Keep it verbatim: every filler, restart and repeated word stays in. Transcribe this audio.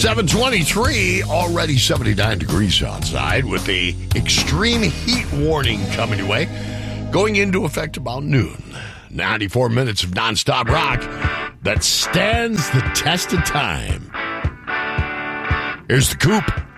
seven twenty-three, already seventy-nine degrees outside with the extreme heat warning coming your way, going into effect about noon. ninety-four minutes of nonstop rock that stands the test of time. Here's the Coop.